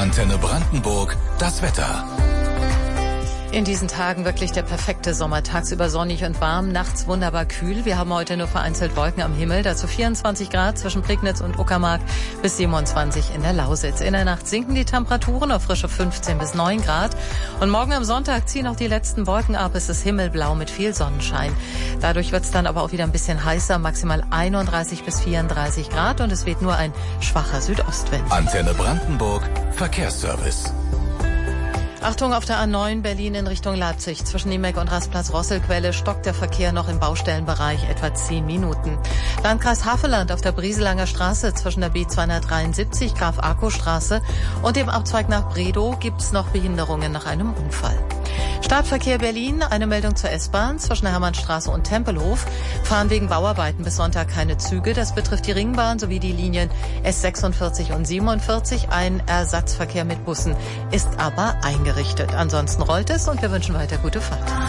Antenne Brandenburg, das Wetter. In diesen Tagen wirklich der perfekte Sommer. Tagsüber sonnig und warm, nachts wunderbar kühl. Wir haben heute nur vereinzelt Wolken am Himmel. Dazu 24 Grad zwischen Prignitz und Uckermark bis 27 in der Lausitz. In der Nacht sinken die Temperaturen auf frische 15 bis 9 Grad. Und morgen am Sonntag ziehen auch die letzten Wolken ab. Es ist himmelblau mit viel Sonnenschein. Dadurch wird es dann aber auch wieder ein bisschen heißer, maximal 31 bis 34 Grad. Und es weht nur ein schwacher Südostwind. Antenne Brandenburg, Verkehrsservice. Achtung, auf der A9 Berlin in Richtung Leipzig. Zwischen Niemek und Rastplatz-Rosselquelle stockt der Verkehr noch im Baustellenbereich etwa 10 Minuten. Landkreis Havelland auf der Brieselanger Straße zwischen der B273 Graf-Arco-Straße und dem Abzweig nach Bredow gibt's noch Behinderungen nach einem Unfall. Stadtverkehr Berlin, eine Meldung zur S-Bahn zwischen der Hermannstraße und Tempelhof. Fahren wegen Bauarbeiten bis Sonntag keine Züge. Das betrifft die Ringbahn sowie die Linien S46 und 47. Ein Ersatzverkehr mit Bussen ist aber eingerichtet. Ansonsten rollt es und wir wünschen weiter gute Fahrt.